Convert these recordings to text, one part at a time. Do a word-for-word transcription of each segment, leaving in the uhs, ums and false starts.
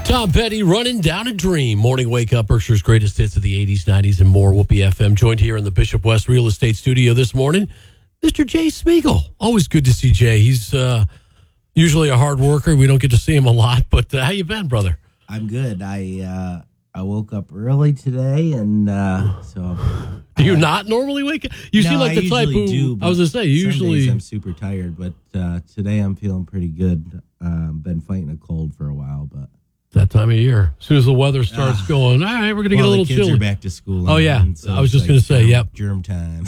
Tom Petty, Running Down a Dream. Morning Wake Up, Berkshire's greatest hits of the eighties, nineties, and more. Whoopee F M, joined here in the Bishop West Real Estate Studio this morning, Mister Jay Smeagol. Always good to see Jay. He's uh, usually a hard worker. We don't get to see him a lot, but uh, how you been, brother? I'm good. I uh, I woke up early today, and uh, so... Do you not normally wake up? You no, seem like I the type who... do, I was going to say, you Sundays usually... I'm super tired, but uh, today I'm feeling pretty good. Uh, been fighting a cold for a while, but... That time of year. As soon as the weather starts uh, going, all right, we're going to well, get a little the kids chilly. Are back to school. Oh, yeah. So I was just like going to say, germ, yep. Germ time.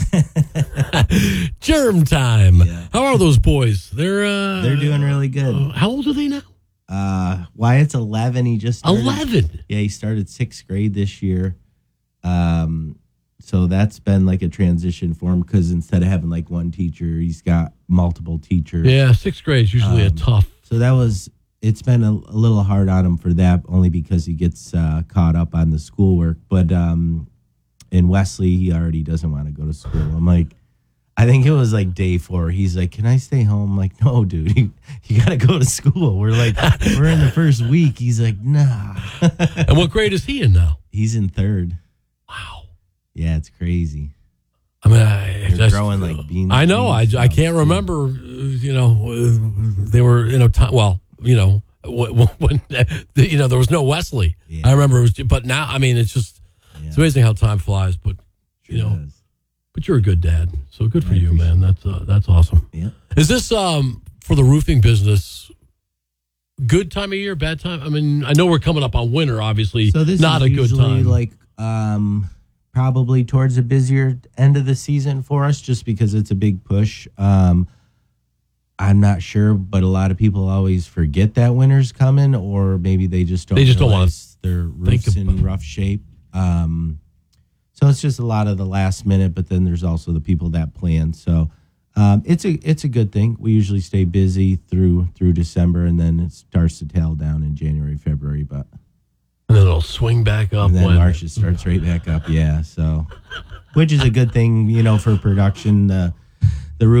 Germ time. Yeah. How are those boys? They're uh, They're doing really good. Uh, how old are they now? Uh, Wyatt's eleven. He just started, eleven? Yeah, he started sixth grade this year. Um, so that's been like a transition for him because instead of having like one teacher, he's got multiple teachers. Yeah, sixth grade is usually um, a tough. So that was... It's been a, a little hard on him for that, only because he gets uh, caught up on the schoolwork. But um, in Wesley, he already doesn't want to go to school. I'm like, I think it was like day four. He's like, "Can I stay home?" I'm like, no, dude, you, you got to go to school. We're like, we're in the first week. He's like, nah. And what grade is he in now? He's in third. Wow. Yeah, it's crazy. I mean, I, They're growing like beans. I know. I, I can't remember. Uh, you know, uh, they were you know time. Well. You know, when, when you know there was no Wesley. Yeah. I remember it was, but now I mean it's just yeah. It's amazing how time flies. But you sure know, does. But you're a good dad, so good for I you, man. That's uh, that's awesome. Yeah. Is this um for the roofing business? Good time of year, bad time? I mean, I know we're coming up on winter, obviously. So this not is a good usually time. Like um, probably towards the busier end of the season for us, just because it's a big push. Um. I'm not sure, but a lot of people always forget that winter's coming, or maybe they just don't. They just don't want their roofs in rough shape. Um, so it's just a lot of the last minute. But then there's also the people that plan. So um, it's a it's a good thing. We usually stay busy through through December, and then it starts to tail down in January, February. But and then it'll swing back up. And then when March it starts right back up. Yeah, so which is a good thing, you know, for production. Uh,